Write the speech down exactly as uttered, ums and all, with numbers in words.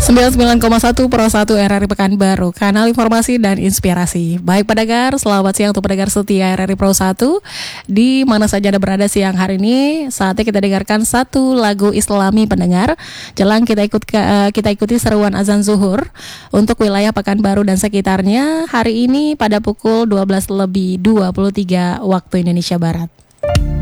sembilan puluh sembilan koma satu Pro satu R R I Pekanbaru, kanal informasi dan inspirasi. Baik pendengar, selamat siang untuk pendengar setia R R I Pro satu. Di mana saja Anda berada siang hari ini, saatnya kita dengarkan satu lagu Islami pendengar. Jelang kita ikut uh, kita ikuti seruan azan zuhur untuk wilayah Pekanbaru dan sekitarnya hari ini pada pukul dua belas lebih dua puluh tiga waktu Indonesia Barat.